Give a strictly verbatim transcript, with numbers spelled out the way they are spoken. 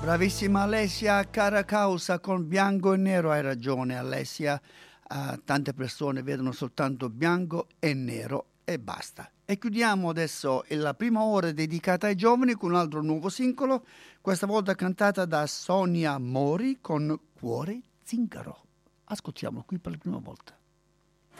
Bravissima Alessia, cara causa con bianco e nero, hai ragione Alessia, uh, tante persone vedono soltanto bianco e nero e basta. E chiudiamo adesso la prima ora dedicata ai giovani con un altro nuovo singolo, questa volta cantata da Sonia Mori con Cuore Zingaro. Ascoltiamo qui per la prima volta.